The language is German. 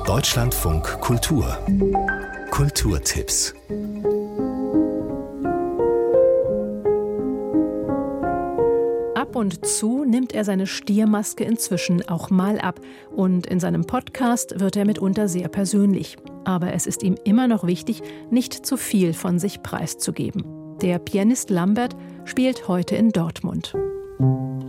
Deutschlandfunk Kultur. Kulturtipps. Ab und zu nimmt er seine Stiermaske inzwischen auch mal ab. Und in seinem Podcast wird er mitunter sehr persönlich. Aber es ist ihm immer noch wichtig, nicht zu viel von sich preiszugeben. Der Pianist Lambert spielt heute in Dortmund.